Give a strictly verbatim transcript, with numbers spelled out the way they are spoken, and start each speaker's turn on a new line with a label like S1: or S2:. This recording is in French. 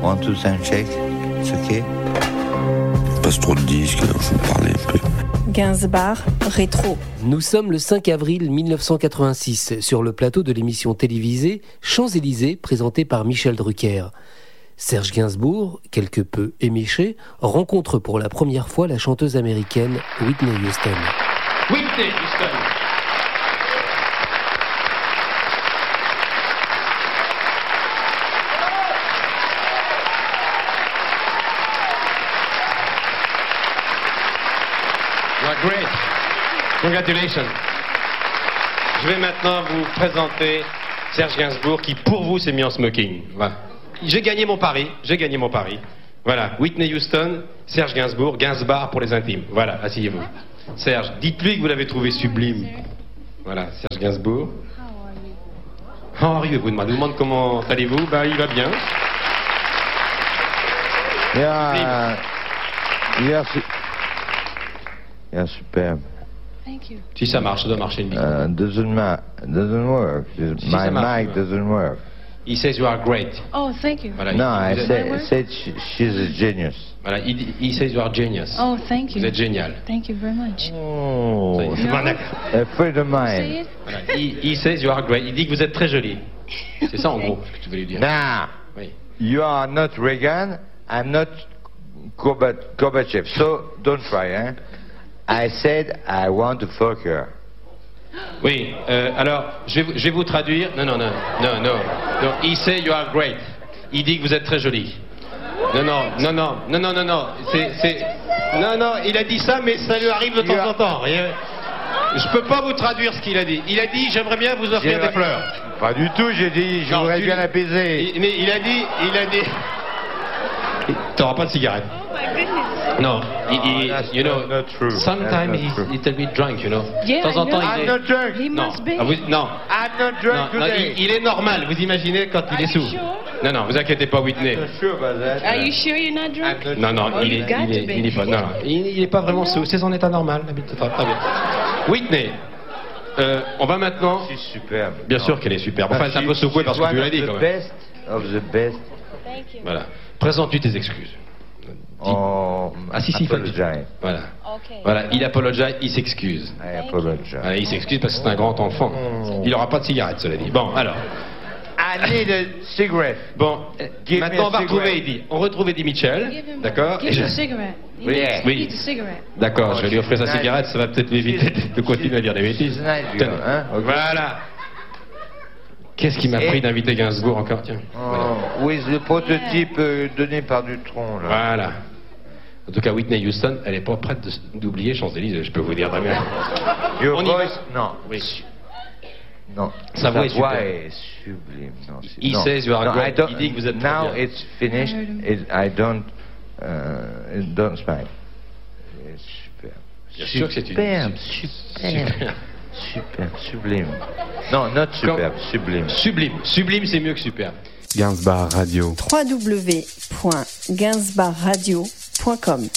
S1: One, two, sound check. It's okay.
S2: Passe trop de disques, alors je vais parler un peu.
S3: Gainsbar rétro.
S4: Nous sommes le cinq avril mille neuf cent quatre-vingt-six sur le plateau de l'émission télévisée Champs-Élysées présentée par Michel Drucker. Serge Gainsbourg, quelque peu éméché, rencontre pour la première fois la chanteuse américaine Whitney Houston.
S5: Whitney Houston. You are great. Congratulations. Je vais maintenant vous présenter Serge Gainsbourg qui, pour vous, s'est mis en smoking. Voilà. J'ai gagné mon pari. J'ai gagné mon pari. Voilà. Whitney Houston, Serge Gainsbourg, Gainsbar pour les intimes. Voilà. Asseyez-vous. Serge, dites-lui que vous l'avez trouvé sublime. Voilà. Serge Gainsbourg. How are you? Vous me demandez comment allez-vous? Bah, il va bien.
S1: Yeah. Yeah. Yeah, superbe.
S3: Thank you.
S5: Si ça marche, ça doit marcher une minute.
S1: Uh, doesn't ma- doesn't work.
S5: Si
S1: My
S5: ça marche,
S1: mic
S5: ouais.
S1: doesn't work.
S5: He says you are great.
S3: Oh, thank you.
S5: Voilà.
S1: No,
S5: il,
S1: I
S5: vous
S1: say,
S5: êtes-
S1: I said she, she's a genius.
S5: Voilà. Il, dit- he says you are genius.
S3: Oh, thank you.
S5: Vous êtes génial.
S3: Thank you very much.
S1: Oh,
S5: C'est bon, d'accord.
S1: a friend of
S3: Say
S1: mine.
S3: it.
S5: Voilà. He, he says you are great. Il dit que vous êtes très jolie. C'est ça en gros ce que tu veux lui dire.
S1: Now,
S5: Oui.
S1: you are not Reagan, I'm not Gorbat- Gorbachev, so don't try, hein? I said I want to fuck her.
S5: Oui. euh, alors, je vais, vous- je vais vous traduire. Non, non, non, non, non. Non. He says you are great. Il dit que vous êtes très jolie. Non, non, non, non, non, non, non, non. C'est, c'est. Non, non. Il a dit ça, mais ça lui arrive de temps en temps. Et, euh, Je peux pas vous traduire ce qu'il a dit. Il a dit j'aimerais bien vous offrir
S1: J'ai-
S5: des fleurs.
S1: Pas du tout, j'ai dit, je
S5: Non,
S1: voudrais
S5: tu-
S1: bien l'apaiser.
S5: Il, mais il a dit, il a dit. T'auras pas de cigarette. Non, il, il-
S1: that's
S5: you know,
S1: not- not true.
S5: sometimes
S1: That's not
S5: he's
S1: true.
S5: a little bit drunk, you know.
S3: Yeah,
S5: de temps en
S3: I
S5: temps,
S3: know.
S5: il
S1: I'm
S5: est.
S1: not drunk.
S3: He
S5: Non,
S3: must be.
S5: ah, vous- non,
S1: I'm not
S5: non,
S1: drunk
S5: non,
S1: today.
S5: il, il est normal. Vous imaginez quand il
S3: Are
S5: est
S3: you
S5: sous.
S3: sure?
S5: Non, non, vous inquiétez pas, Whitney.
S1: I'm not sure about that.
S3: Are you sure you're not drunk?
S1: I'm not
S5: Non, non,
S3: Oh,
S5: il
S3: you
S5: est,
S3: got
S5: il est,
S3: to be.
S5: il est pas, non, non, il, il est pas vraiment sous. C'est son état normal, d'habitude. Très bien. Whitney, euh, on va maintenant.
S1: She's superbe.
S5: Bien
S1: Non.
S5: sûr qu'elle est superbe. Enfin, c'est un
S1: She-
S5: peu secoué
S1: she's
S5: parce que tu
S1: one
S5: l'as
S1: of
S5: dit
S1: the
S5: quand même.
S1: best of the best.
S3: Thank you.
S5: Voilà. Présente-lui tes excuses.
S1: Oh,
S5: Ah si, si, il faut le dire.
S1: apologize.
S5: Voilà.
S3: Okay.
S5: Voilà, il apologize, il s'excuse.
S1: I apologize.
S5: Voilà, il s'excuse parce que c'est un grand enfant. Il n'aura pas de cigarette, cela dit. Bon, alors.
S1: I need a cigarette.
S5: Bon,
S1: Give me
S5: maintenant
S1: a
S5: on va retrouver
S1: cigarette.
S5: Eddie. On retrouve Eddie Mitchell.
S3: Give him-
S5: D'accord
S3: Give
S5: Et
S3: him
S5: je-
S3: a cigarette. He
S5: Oui,
S3: needs-
S5: oui.
S3: he needs a cigarette.
S5: D'accord, je vais lui offrir sa
S1: Nice.
S5: cigarette, ça va peut-être l'éviter de continuer à dire des bêtises.
S1: She's a nice girl,
S5: Tenez.
S1: hein, ok.
S5: Voilà. Qu'est-ce qui m'a
S1: Et-
S5: pris d'inviter Gainsbourg encore Tiens. Voilà.
S1: Oh, with le prototype euh, donné par Dutronc, là.
S5: Voilà. En tout cas, Whitney Houston, elle n'est pas prête de- d'oublier Champs-Élysées, je peux vous dire très bien.
S1: Your
S5: On y va.
S1: voice, non.
S5: Oui.
S1: Non.
S5: Sa voix est
S1: voix
S5: superbe.
S1: est sublime. Non, c'est-
S5: He
S1: non.
S5: says you are
S1: No,
S5: great.
S1: I don't-
S5: Il dit que vous êtes très
S1: Now
S5: bien.
S1: it's finished.
S3: I heard him.
S1: It, I don't. Uh, it don't smile. C'est superbe.
S5: Bien sûr que c'est une-
S1: Superbe,
S5: Super.
S1: superbe. Superbe, sublime. Non, not superbe, sublime.
S5: Sublime. Sublime, c'est mieux que superbe.
S6: Gainsbar Radio.
S3: w w w point gainsbar radio point com